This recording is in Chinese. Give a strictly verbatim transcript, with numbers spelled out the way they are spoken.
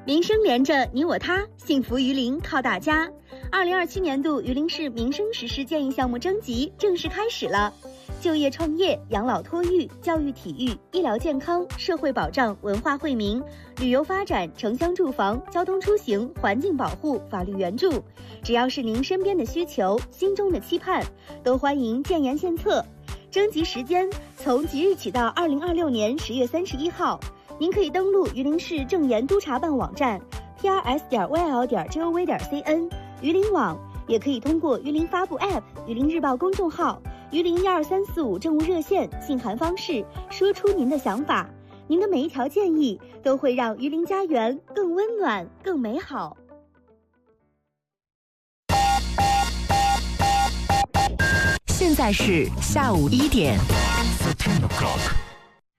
民生连着你我他，幸福榆林靠大家。二零二七年度榆林市民生实施建议项目征集正式开始了。就业创业、养老托育、教育体育、医疗健康、社会保障、文化惠民、旅游发展、城乡住房、交通出行、环境保护、法律援助，只要是您身边的需求、心中的期盼，都欢迎建言献策。征集时间从即日起到二零二六年十月三十一号。您可以登录榆林市政研督察办网站 p r s 点 y l 点 g o v 点 c n 榆林网，也可以通过榆林发布 App、榆林日报公众号、榆林一二三四五政务热线信函方式说出您的想法。您的每一条建议都会让榆林家园更温暖、更美好。 现在是下午一点。 thirteen o'clock